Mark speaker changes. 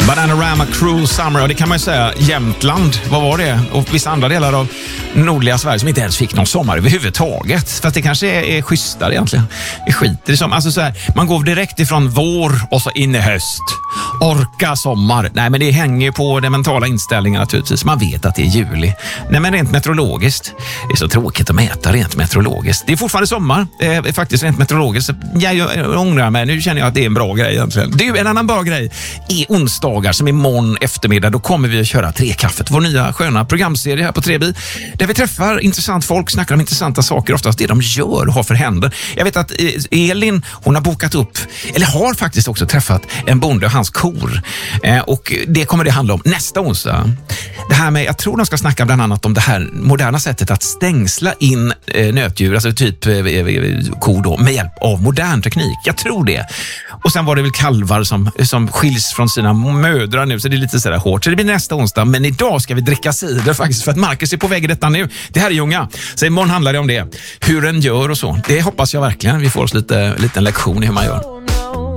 Speaker 1: Bananarama, Cruel Summer, och det kan man ju säga, Jämtland, vad var det? Och vissa andra delar av nordliga Sverige som inte ens fick någon sommar överhuvudtaget. Fast det kanske är schysstare egentligen. Det skiter i som, alltså så här, man går direkt ifrån vår och så in i höst. Orka sommar. Nej, men det hänger på den mentala inställningen naturligtvis. Man vet att det är juli. Nej, men rent meteorologiskt, det är så tråkigt att mäta rent meteorologiskt. Det är fortfarande sommar, faktiskt rent meteorologiskt. Jag ångrar mig, nu känner jag att det är en bra grej egentligen. Det är en annan bra grej är onsdagar som imorgon eftermiddag. Då kommer vi att köra Trekaffet, vår nya sköna programserie här på Trebi, där vi träffar intressant folk, snackar om intressanta saker, oftast det de gör och har för händer. Jag vet att Elin, hon har bokat upp, eller har faktiskt också träffat en bonde och hans kor. Och det kommer det handla om nästa onsdag. Det här med, jag tror de ska snacka bland annat om det här moderna sättet att stängsla in nötdjur, alltså typ kor då, med hjälp av modern teknik. Jag tror det. Och sen var det väl kalvar som skiljs från sina mödrar nu, så det är lite sådär hårt. Så det blir nästa onsdag, men idag ska vi dricka cider faktiskt, för att Marcus är på väg i detta nu. Det här är Junga. Så imorgon handlar det om det. Hur en gör och så. Det hoppas jag verkligen. Vi får oss lite lektion i hur man gör.